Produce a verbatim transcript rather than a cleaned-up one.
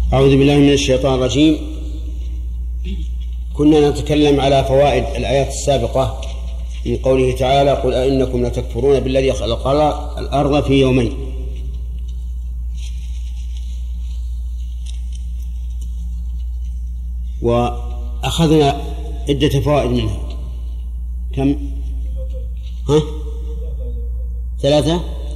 أعوذ بالله من الشيطان الرجيم. كنا نتكلم على فوائد الآيات السابقة من قوله تعالى: قل أئنكم لتكفرون بالذي خلق الأرض في يومين. وأخذنا عدة فوائد منها. كم؟ ها؟ ثلاثة؟